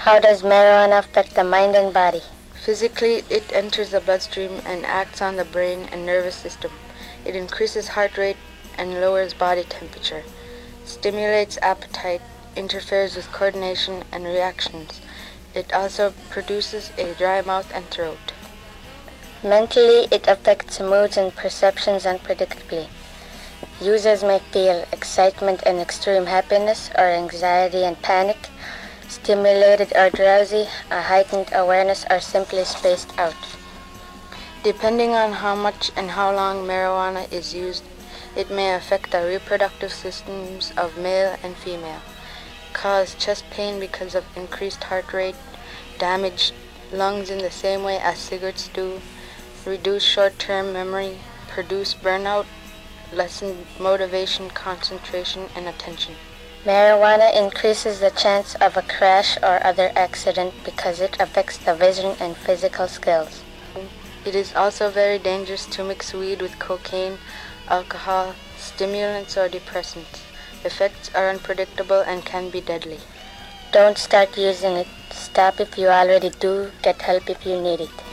How does marijuana affect the mind and body? Physically, it enters the bloodstream and acts on the brain and nervous system. It increases heart rate and lowers body temperature, stimulates appetite, interferes with coordination and reactions. It also produces a dry mouth and throat. Mentally, it affects moods and perceptions unpredictably. Users may feel excitement and extreme happiness, or anxiety and panic, stimulated or drowsy, a heightened awareness, or simply spaced out. Depending on how much and how long marijuana is used, it may affect the reproductive systems of male and female, cause chest pain because of increased heart rate, damage lungs in the same way as cigarettes do, reduce short-term memory, produce burnout, lessen motivation, concentration, and attention. Marijuana increases the chance of a crash or other accident because it affects the vision and physical skills. It is also very dangerous to mix weed with cocaine, alcohol, stimulants, or depressants. Effects are unpredictable and can be deadly. Don't start using it. Stop if you already do. Get help if you need it.